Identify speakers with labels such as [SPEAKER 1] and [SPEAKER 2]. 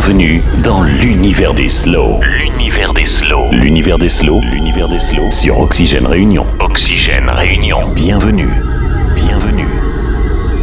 [SPEAKER 1] Bienvenue dans l'univers des slows. L'univers des slows. L'univers des slows. L'univers des slows sur Oxygène Réunion. Oxygène Réunion. Bienvenue.